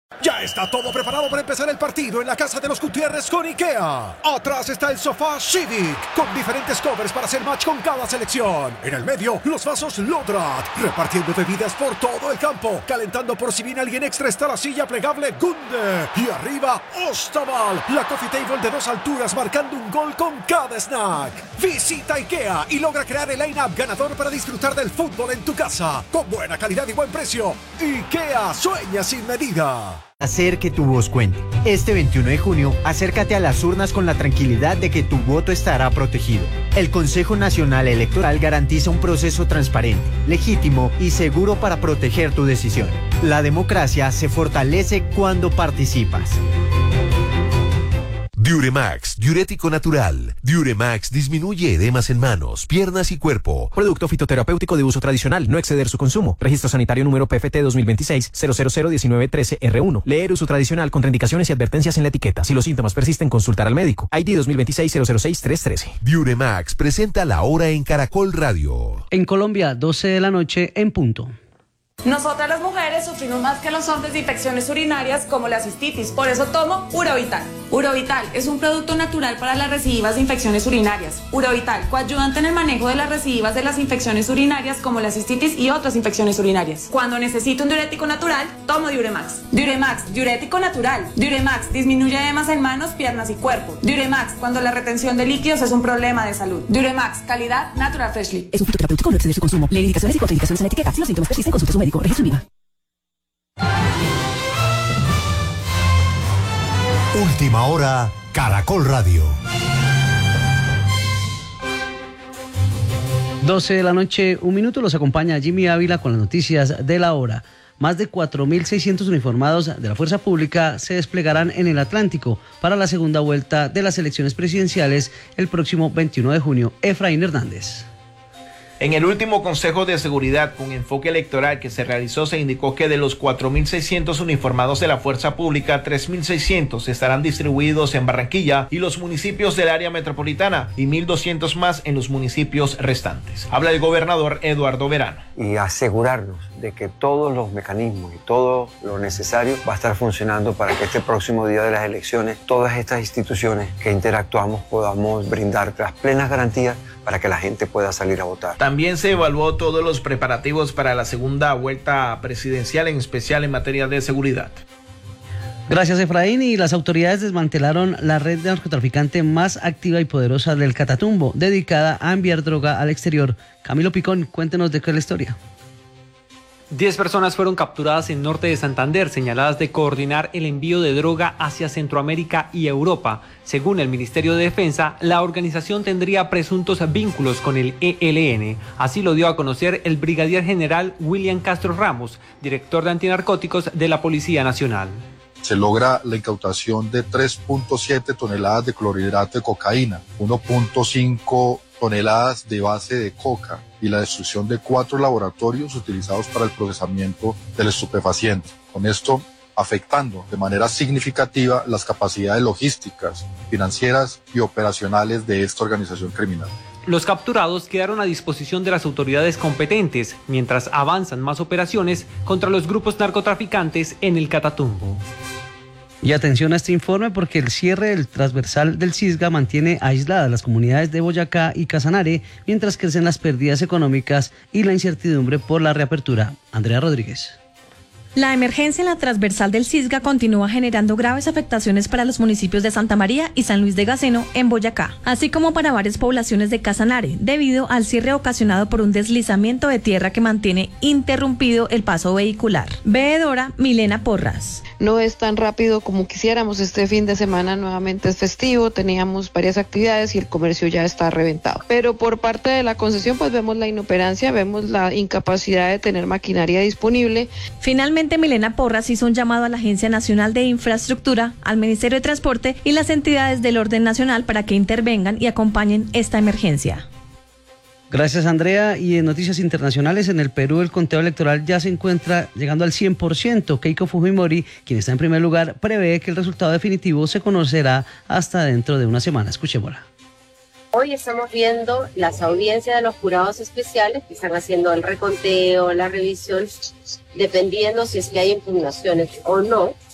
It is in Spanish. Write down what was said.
Ya está todo preparado para empezar el partido en la casa de los Gutiérrez con IKEA. Atrás está el sofá Civic, con diferentes covers para hacer match con cada selección. En el medio, los vasos Lodrat, repartiendo bebidas por todo el campo. Calentando por si viene alguien extra está la silla plegable Gunde. Y arriba, Ostaval, la coffee table de 2 alturas marcando un gol con cada snack. Visita IKEA y logra crear el line-up ganador para disfrutar del fútbol en tu casa. Con buena calidad y buen precio. IKEA sueña sin medida. Hacer que tu voz cuente. Este 21 de junio, acércate a las urnas con la tranquilidad de que tu voto estará protegido. El Consejo Nacional Electoral garantiza un proceso transparente, legítimo y seguro para proteger tu decisión. La democracia se fortalece cuando participas. Diuremax, diurético natural. Diuremax disminuye edemas en manos, piernas y cuerpo. Producto fitoterapéutico de uso tradicional, no exceder su consumo. Registro sanitario número PFT 2026-0001913R1. Leer uso tradicional, contraindicaciones y advertencias en la etiqueta. Si los síntomas persisten, consultar al médico. ID 2026-006313. Diuremax presenta La Hora en Caracol Radio. En Colombia, 12 de la noche en punto. Nosotras las mujeres sufrimos más que los hombres de infecciones urinarias como la cistitis, por eso tomo Urovital. Urovital es un producto natural para las recidivas de infecciones urinarias. Urovital, coayudante en el manejo de las recidivas de las infecciones urinarias como la cistitis y otras infecciones urinarias. Cuando necesito un diurético natural, tomo Diuremax. Diuremax, diurético natural. Diuremax disminuye edemas en manos, piernas y cuerpo. Diuremax, cuando la retención de líquidos es un problema de salud. Diuremax, calidad Natural Freshly. Es un fitoterapéutico, no exceder su consumo. Lee indicaciones y contraindicaciones en la etiqueta. Si los síntomas persisten, consulte a su médico. Registro IVA. Última hora, Caracol Radio. 12 de la noche, un minuto, los acompaña Jimmy Ávila con las noticias de la hora. Más de 4.600 uniformados de la Fuerza Pública se desplegarán en el Atlántico para la segunda vuelta de las elecciones presidenciales el próximo 21 de junio. Efraín Hernández. En el último Consejo de Seguridad con enfoque electoral que se realizó, se indicó que de los 4.600 uniformados de la Fuerza Pública, 3.600 estarán distribuidos en Barranquilla y los municipios del área metropolitana y 1.200 más en los municipios restantes. Habla el gobernador Eduardo Verano. Y asegurarnos de que todos los mecanismos y todo lo necesario va a estar funcionando para que este próximo día de las elecciones, todas estas instituciones que interactuamos podamos brindar las plenas garantías para que la gente pueda salir a votar. También se evaluó todos los preparativos para la segunda vuelta presidencial, en especial en materia de seguridad. Gracias, Efraín. Y las autoridades desmantelaron la red de narcotraficante más activa y poderosa del Catatumbo, dedicada a enviar droga al exterior. Camilo Picón, cuéntenos de qué es la historia. 10 personas fueron capturadas en norte de Santander, señaladas de coordinar el envío de droga hacia Centroamérica y Europa. Según el Ministerio de Defensa, la organización tendría presuntos vínculos con el ELN. Así lo dio a conocer el brigadier general William Castro Ramos, director de antinarcóticos de la Policía Nacional. Se logra la incautación de 3.7 toneladas de clorhidrato de cocaína, 1.5 toneladas de base de coca y la destrucción de 4 laboratorios utilizados para el procesamiento del estupefaciente. Con esto, afectando de manera significativa las capacidades logísticas, financieras y operacionales de esta organización criminal. Los capturados quedaron a disposición de las autoridades competentes, mientras avanzan más operaciones contra los grupos narcotraficantes en el Catatumbo. Y atención a este informe porque el cierre del transversal del Cisga mantiene aisladas las comunidades de Boyacá y Casanare, mientras crecen las pérdidas económicas y la incertidumbre por la reapertura. Andrea Rodríguez. La emergencia en la transversal del Cisga continúa generando graves afectaciones para los municipios de Santa María y San Luis de Gaceno en Boyacá, así como para varias poblaciones de Casanare, debido al cierre ocasionado por un deslizamiento de tierra que mantiene interrumpido el paso vehicular. Veedora Milena Porras. No es tan rápido como quisiéramos. Este fin de semana nuevamente es festivo, teníamos varias actividades y el comercio ya está reventado. Pero por parte de la concesión pues vemos la inoperancia, vemos la incapacidad de tener maquinaria disponible. Finalmente, Milena Porras hizo un llamado a la Agencia Nacional de Infraestructura, al Ministerio de Transporte y las entidades del orden nacional para que intervengan y acompañen esta emergencia. Gracias, Andrea. Y en noticias internacionales, en el Perú el conteo electoral ya se encuentra llegando al 100%. Keiko Fujimori, quien está en primer lugar, prevé que el resultado definitivo se conocerá hasta dentro de una semana. Escuchémosla. Hoy estamos viendo las audiencias de los jurados especiales que están haciendo el reconteo, la revisión, dependiendo si es que hay impugnaciones o no.